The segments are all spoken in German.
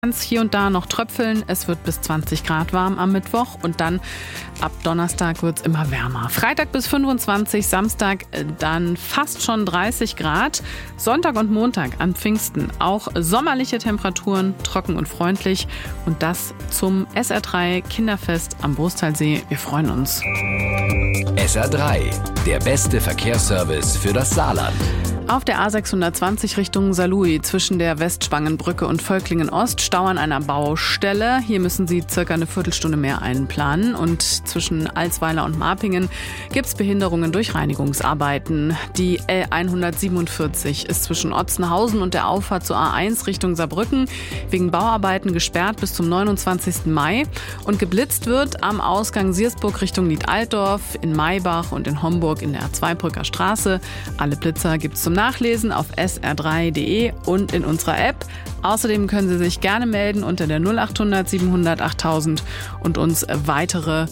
Hier und da noch tröpfeln. Es wird bis 20 Grad warm am Mittwoch und dann ab Donnerstag wird es immer wärmer. Freitag bis 25, Samstag dann fast schon 30 Grad. Sonntag und Montag an Pfingsten auch sommerliche Temperaturen, trocken und freundlich. Und das zum SR3 Kinderfest am Brusttalsee. Wir freuen uns. SR3, der beste Verkehrsservice für das Saarland. Auf der A620 Richtung Saarlouis zwischen der Westspangenbrücke und Völklingen Ost Stau an einer Baustelle. Hier müssen Sie circa eine Viertelstunde mehr einplanen. Und zwischen Alsweiler und Marpingen gibt es Behinderungen durch Reinigungsarbeiten. Die L147 ist zwischen Otzenhausen und der Auffahrt zur A1 Richtung Saarbrücken wegen Bauarbeiten gesperrt bis zum 29. Mai. Und geblitzt wird am Ausgang Siersburg Richtung Nied-Altdorf, in Maybach und in Homburg in der Zweibrücker Straße. Alle Blitzer gibt es zum Nachlesen auf sr3.de und in unserer App. Außerdem können Sie sich gerne melden unter der 0800 700 8000 und uns weitere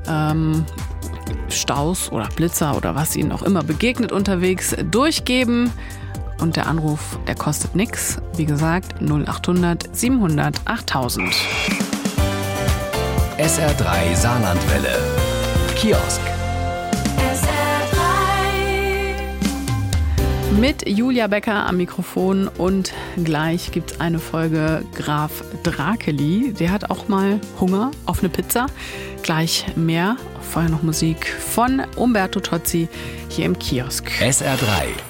Staus oder Blitzer oder was Ihnen auch immer begegnet unterwegs durchgeben. Und der Anruf, der kostet nichts. Wie gesagt, 0800 700 8000. SR3 Saarlandwelle. Kiosk. Mit Julia Becker am Mikrofon und gleich gibt es eine Folge Graf Drakeli. Der hat auch mal Hunger auf eine Pizza. Gleich mehr. Vorher noch Musik von Umberto Tozzi hier im Kiosk. SR3.